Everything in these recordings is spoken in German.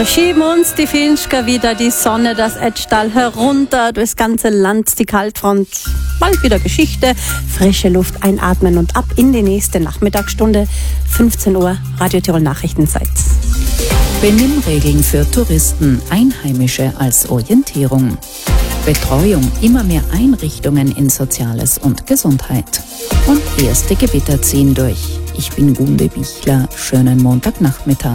Schieben uns die Finchker wieder, die Sonne, das Etztal herunter, durchs ganze Land die Kaltfront. Bald wieder Geschichte, frische Luft einatmen und ab in die nächste Nachmittagsstunde, 15 Uhr, Radio Tirol Nachrichtenzeit. Benimmregeln für Touristen, Einheimische als Orientierung. Betreuung, immer mehr Einrichtungen in Soziales und Gesundheit. Und erste Gewitter ziehen durch. Ich bin Gunde Bichler, schönen Montagnachmittag.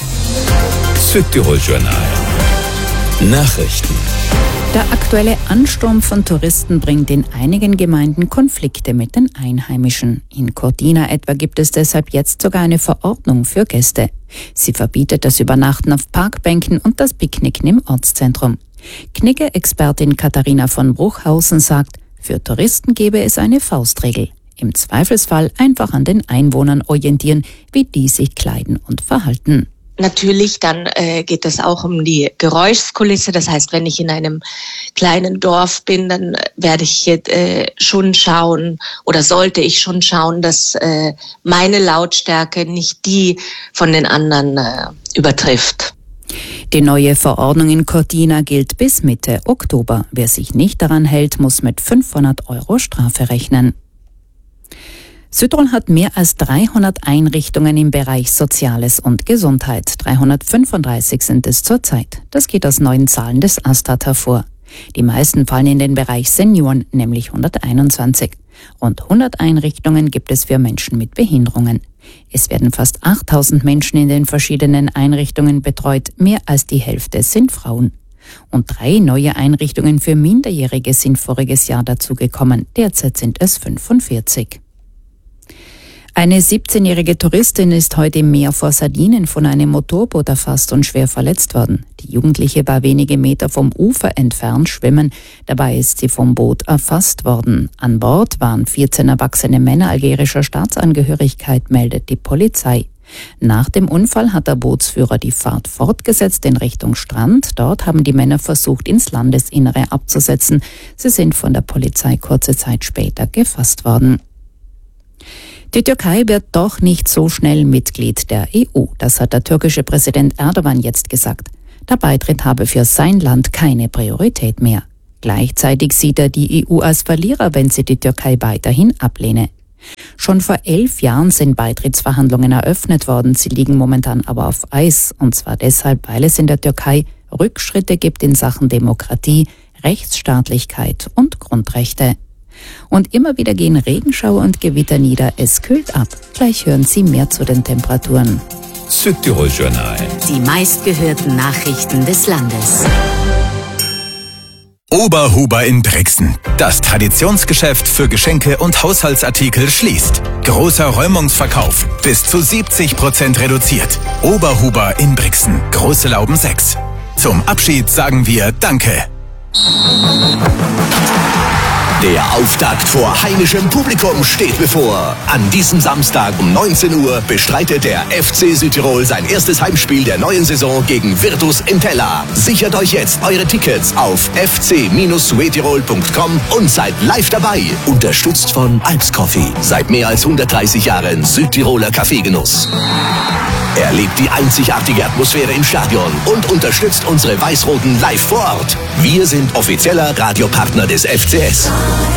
Südtirol Journal. Nachrichten. Der aktuelle Ansturm von Touristen bringt in einigen Gemeinden Konflikte mit den Einheimischen. In Cortina etwa gibt es deshalb jetzt sogar eine Verordnung für Gäste. Sie verbietet das Übernachten auf Parkbänken und das Picknicken im Ortszentrum. Knigge-Expertin Katharina von Bruchhausen sagt, für Touristen gebe es eine Faustregel. Im Zweifelsfall einfach an den Einwohnern orientieren, wie die sich kleiden und verhalten. Natürlich, dann geht es auch um die Geräuschkulisse. Das heißt, wenn ich in einem kleinen Dorf bin, dann werde ich schon schauen oder sollte ich schon schauen, dass meine Lautstärke nicht die von den anderen übertrifft. Die neue Verordnung in Cortina gilt bis Mitte Oktober. Wer sich nicht daran hält, muss mit 500 € Strafe rechnen. Südtirol hat mehr als 300 Einrichtungen im Bereich Soziales und Gesundheit. 335 sind es zurzeit. Das geht aus neuen Zahlen des Astat hervor. Die meisten fallen in den Bereich Senioren, nämlich 121. Rund 100 Einrichtungen gibt es für Menschen mit Behinderungen. Es werden fast 8000 Menschen in den verschiedenen Einrichtungen betreut. Mehr als die Hälfte sind Frauen. Und 3 neue Einrichtungen für Minderjährige sind voriges Jahr dazugekommen. Derzeit sind es 45. Eine 17-jährige Touristin ist heute im Meer vor Sardinien von einem Motorboot erfasst und schwer verletzt worden. Die Jugendliche war wenige Meter vom Ufer entfernt schwimmen. Dabei ist sie vom Boot erfasst worden. An Bord waren 14 erwachsene Männer algerischer Staatsangehörigkeit, meldet die Polizei. Nach dem Unfall hat der Bootsführer die Fahrt fortgesetzt in Richtung Strand. Dort haben die Männer versucht, ins Landesinnere abzusetzen. Sie sind von der Polizei kurze Zeit später gefasst worden. Die Türkei wird doch nicht so schnell Mitglied der EU. Das hat der türkische Präsident Erdogan jetzt gesagt. Der Beitritt habe für sein Land keine Priorität mehr. Gleichzeitig sieht er die EU als Verlierer, wenn sie die Türkei weiterhin ablehne. Schon vor 11 Jahren sind Beitrittsverhandlungen eröffnet worden. Sie liegen momentan aber auf Eis. Und zwar deshalb, weil es in der Türkei Rückschritte gibt in Sachen Demokratie, Rechtsstaatlichkeit und Grundrechte. Und immer wieder gehen Regenschauer und Gewitter nieder. Es kühlt ab. Gleich hören Sie mehr zu den Temperaturen. Südtirol Journal. Die meistgehörten Nachrichten des Landes. Oberhuber in Brixen. Das Traditionsgeschäft für Geschenke und Haushaltsartikel schließt. Großer Räumungsverkauf. Bis zu 70% reduziert. Oberhuber in Brixen. Große Lauben 6. Zum Abschied sagen wir Danke. Der Auftakt vor heimischem Publikum steht bevor. An diesem Samstag um 19 Uhr bestreitet der FC Südtirol sein erstes Heimspiel der neuen Saison gegen Virtus Entella. Sichert euch jetzt eure Tickets auf fc-suetirol.com und seid live dabei. Unterstützt von Alps Coffee. Seit mehr als 130 Jahren Südtiroler Kaffeegenuss. Erlebt die einzigartige Atmosphäre im Stadion und unterstützt unsere Weiß-Roten live vor Ort. Wir sind offizieller Radiopartner des FCS.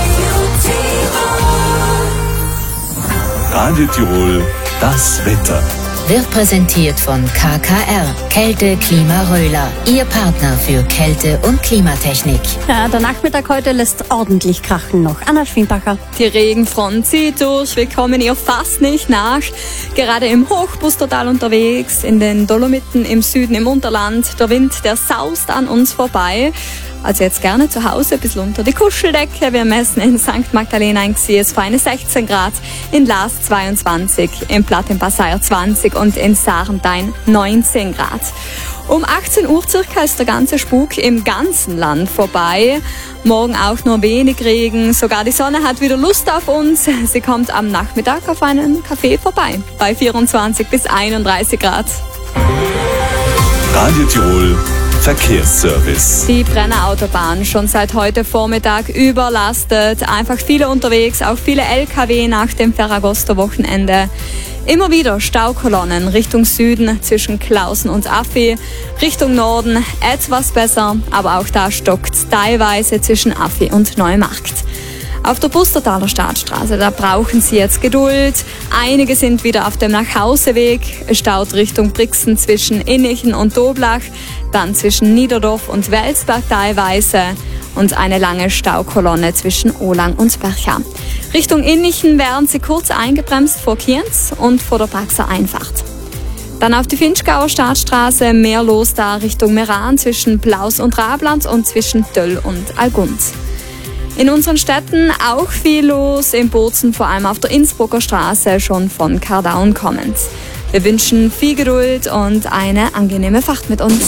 Radio Tirol, das Wetter. Wird präsentiert von KKR, Kälte Klima Röhler, Ihr Partner für Kälte- und Klimatechnik. Ja, der Nachmittag heute lässt ordentlich krachen noch. Anna Schwinbacher. Die Regenfront zieht durch, wir kommen ihr fast nicht nach. Gerade im Hochbus total unterwegs, in den Dolomiten im Süden, im Unterland. Der Wind, der saust an uns vorbei. Also jetzt gerne zu Hause, ein bisschen unter die Kuscheldecke. Wir messen in St. Magdalena in Xies feine 16 Grad, in Laas 22, im Platt im Passayer 20 und in Sarntein 19 Grad. Um 18 Uhr circa ist der ganze Spuk im ganzen Land vorbei. Morgen auch nur wenig Regen, sogar die Sonne hat wieder Lust auf uns. Sie kommt am Nachmittag auf einen Café vorbei, bei 24 bis 31 Grad. Radio Tirol, Verkehrsservice. Die Brenner Autobahn schon seit heute Vormittag überlastet. Einfach viele unterwegs, auch viele LKW nach dem Ferragosto-Wochenende. Immer wieder Staukolonnen Richtung Süden zwischen Klausen und Affi. Richtung Norden etwas besser, aber auch da stockt teilweise zwischen Affi und Neumarkt. Auf der Pustertaler Staatsstraße, da brauchen Sie jetzt Geduld. Einige sind wieder auf dem Nachhauseweg. Es staut Richtung Brixen zwischen Innichen und Doblach, dann zwischen Niederdorf und Welsberg teilweise und eine lange Staukolonne zwischen Olang und Bercha. Richtung Innichen werden Sie kurz eingebremst vor Kienz und vor der Praxer Einfahrt. Dann auf die Finchgauer Staatsstraße, mehr los da Richtung Meran zwischen Plaus und Rablands und zwischen Döll und Algund. In unseren Städten auch viel los, in Bozen vor allem auf der Innsbrucker Straße schon von Kardaun kommend. Wir wünschen viel Geduld und eine angenehme Fahrt mit uns.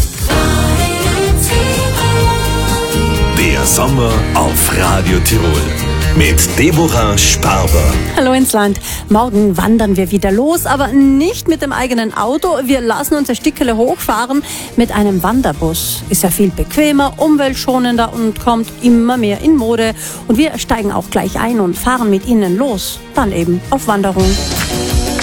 Der Sommer auf Radio Tirol mit Deborah Sparber. Hallo ins Land. Morgen wandern wir wieder los, aber nicht mit dem eigenen Auto. Wir lassen uns ein Stückchen hochfahren mit einem Wanderbus. Ist ja viel bequemer, umweltschonender und kommt immer mehr in Mode. Und wir steigen auch gleich ein und fahren mit Ihnen los. Dann eben auf Wanderung.